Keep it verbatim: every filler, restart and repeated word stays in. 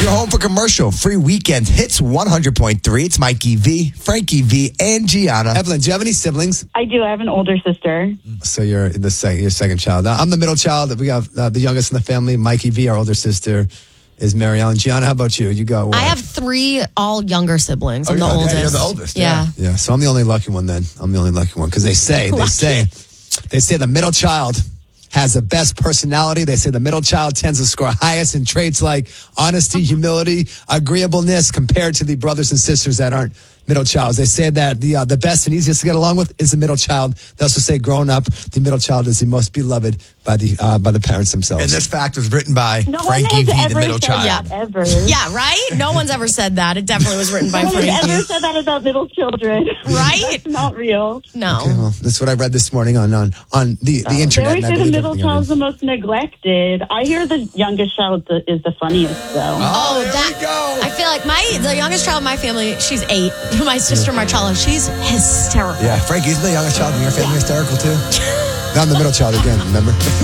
you're home for commercial free weekend hits one hundred point three. It's Mikey V, Frankie V, and Gianna. Evelyn, do you have any siblings? I do. I have an older sister. So you're the second, your second child. Now, I'm the middle child. We got uh, the youngest in the family. Mikey V, our older sister, is Mary Ellen. Gianna, how about you? You go. What? I have three all younger siblings. I'm Oh, the yeah, oldest. yeah, you're the oldest, Yeah. yeah. Yeah, so I'm the only lucky one then. I'm the only lucky one because they say, they say, they say the middle child has the best personality. They say the middle child tends to score highest in traits like honesty, humility, agreeableness compared to the brothers and sisters that aren't middle childs. They say that the uh, the best and easiest to get along with is the middle child. They also say growing up, the middle child is the most beloved by the uh, by the parents themselves. And this fact was written by No one Frankie has V, ever the middle said child. that, ever. Yeah, right? No one's ever said that. It definitely was written by No one has Frankie. ever said that about middle children. Right? That's not real. No. Okay, well, that's what I read this morning on on, on the, the They internet. always and I say the believe middle everything I child's read. the most neglected. I hear the youngest child is the funniest, though. Oh, there that. we go. I feel like my the youngest child in my family, she's eight. My sister Marcella, she's hysterical. Yeah, Frankie's the youngest child in your family, hysterical too. I'm the middle child again, remember?